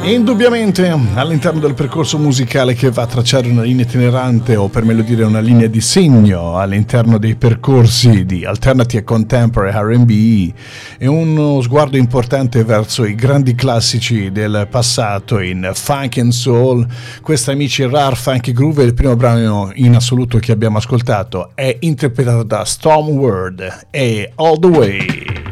Indubbiamente all'interno del percorso musicale che va a tracciare una linea itinerante, o per meglio dire una linea di segno all'interno dei percorsi di alternative e contemporary R&B, e uno sguardo importante verso i grandi classici del passato in funk and soul. Questi amici Rare Funky Groove, il primo brano in assoluto che abbiamo ascoltato è interpretato da Storm Word e All The Way.